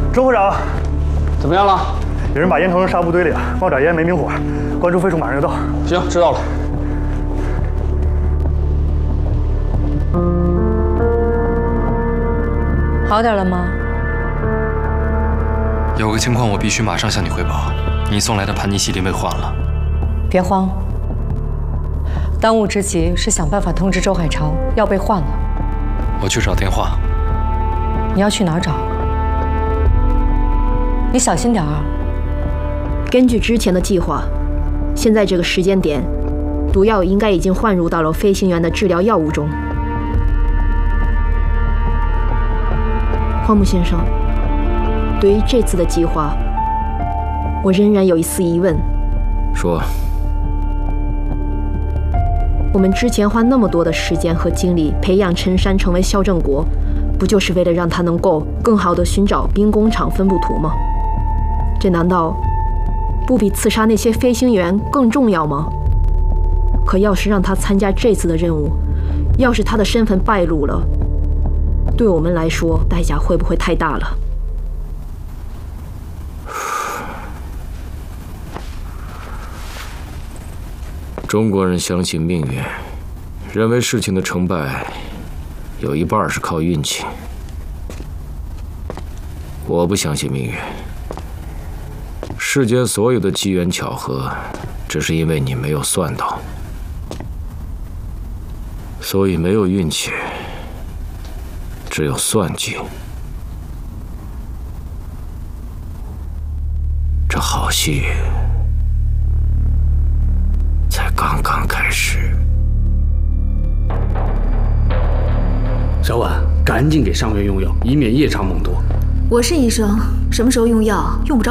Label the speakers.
Speaker 1: 周科长，
Speaker 2: 怎么样了？
Speaker 1: 有人把烟头扔沙布堆里了，帮我找烟，没明火。关注飞处马上就到。
Speaker 2: 行，知道了。
Speaker 3: 好点了吗？
Speaker 4: 有个情况我必须马上向你汇报，你送来的盘尼西林被换了。
Speaker 3: 别慌，当务之急是想办法通知周海潮要被换了。
Speaker 4: 我去找电话。
Speaker 3: 你要去哪儿找？你小心点啊！
Speaker 5: 根据之前的计划，现在这个时间点，毒药应该已经换入到了飞行员的治疗药物中。荒木先生，对于这次的计划，我仍然有一丝疑问。
Speaker 6: 说。
Speaker 5: 我们之前花那么多的时间和精力培养陈山成为肖正国，不就是为了让他能够更好地寻找兵工厂分布图吗？这难道不比刺杀那些飞行员更重要吗？可要是让他参加这次的任务，要是他的身份败露了，对我们来说代价会不会太大了？
Speaker 6: 中国人相信命运，认为事情的成败有一半是靠运气。我不相信命运，世间所有的机缘巧合，只是因为你没有算到，所以没有运气，只有算计。这好戏才刚刚开始。
Speaker 2: 小婉，赶紧给上尉用药，以免夜长梦多。
Speaker 7: 我是医生，什么时候用药用不着